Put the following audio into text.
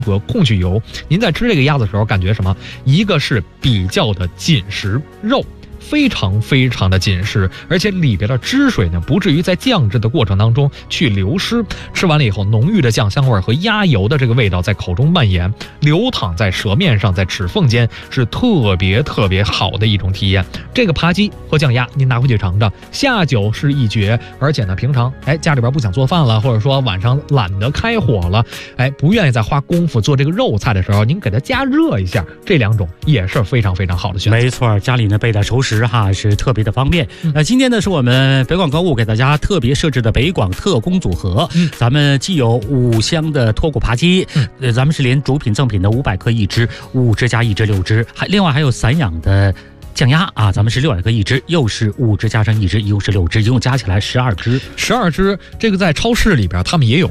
和控去油。您在吃这个鸭子的时候，感觉什么？一个是比较的紧实，肉非常非常的紧实，而且里边的汁水呢，不至于在酱制的过程当中去流失。吃完了以后，浓郁的酱香味和鸭油的这个味道在口中蔓延，流淌在舌面上，在齿缝间，是特别特别好的一种体验。这个扒鸡和酱鸭，您拿回去尝尝，下酒是一绝。而且呢，平常家里边不想做饭了，或者说晚上懒得开火了，不愿意再花功夫做这个肉菜的时候，您给它加热一下，这两种也是非常非常好的选择。 没错，家里呢备点熟食是特别的方便。那今天呢是我们北广购物给大家特别设置的北广特供组合，咱们既有5香的脱骨扒鸡，咱们是连主品赠品的500克一只，5只加1只6只，另外还有散养的酱鸭咱们是600克一只，又是5只加上1只，一共是6只，一共加起来12只。 这个在超市里边他们也有